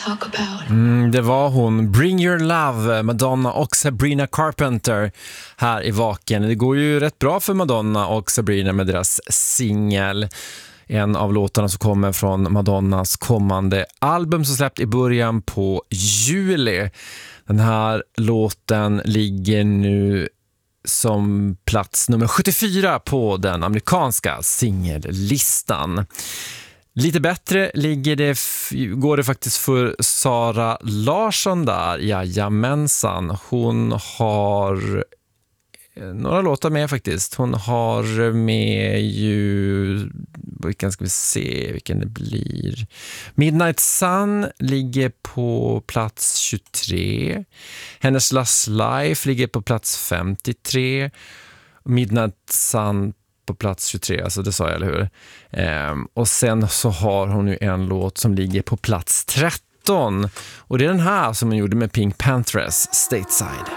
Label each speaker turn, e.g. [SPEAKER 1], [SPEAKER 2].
[SPEAKER 1] talk about.
[SPEAKER 2] Det var hon. Bring Your Love, Madonna och Sabrina Carpenter här i Vaken. Det går ju rätt bra för Madonna och Sabrina med deras singel. En av låtarna som kommer från Madonnas kommande album som släppt i början på juli. Den här låten ligger nu som plats nummer 74 på den amerikanska singellistan. Lite bättre går det faktiskt för Sara Larsson där. Jajamensan. Hon har några låtar med faktiskt. Hon har med ju, vilken ska vi se vilken det blir. Midnight Sun ligger på plats 23. Hennes Last Life ligger på plats 53. Midnight Sun på plats 23, alltså det sa jag, eller hur? Och sen så har hon ju en låt som ligger på plats 13. Och det är den här som hon gjorde med Pink Panthers, Stateside.